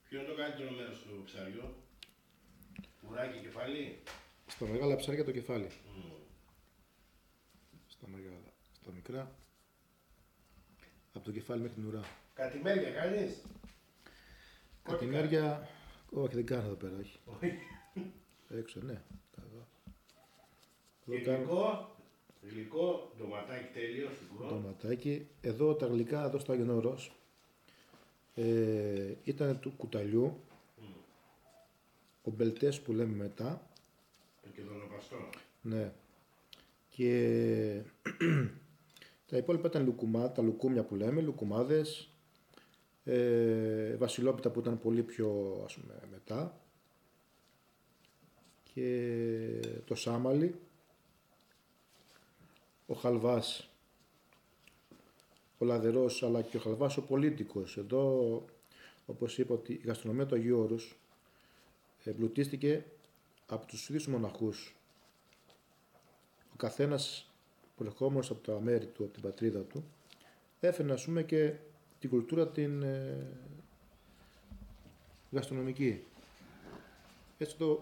Ποιο είναι το καλύτερο μέρος του ψαριού? Ουράκι, κεφάλι. Στα μεγάλα ψάρια το κεφάλι. Mm. Στα μεγάλα. Στα μικρά, από το κεφάλι μέχρι την ουρά. Κατημέρια κάνεις? Κατημέρια, όχι δεν κάνω εδώ πέρα, όχι. Όχι. Έξω, ναι. Γλυκό, ντοματάκι τέλειο, σίγουρο. Ντοματάκι. Εδώ τα γλυκά, εδώ στο Άγιον Όρος, ήταν του κουταλιού, ο μπελτές που λέμε μετά. Το κεδονοπαστό. Ναι. Και τα υπόλοιπα ήταν τα λουκούμια που λέμε, λουκουμάδες, βασιλόπιτα που ήταν πολύ πιο, ας πούμε, μετά, και το σάμαλι, ο χαλβάς, ο λαδερός, αλλά και ο χαλβάς ο πολίτικος. Εδώ, όπως είπα, ότι η γαστρονομία του Αγίου Όρους εμπλουτίστηκε από τους ίδιους μοναχούς. Ο καθένας, προερχόμενος από τα μέρη του, από την πατρίδα του, έφερε, ας πούμε, και την κουλτούρα την γαστρονομική. Έτσι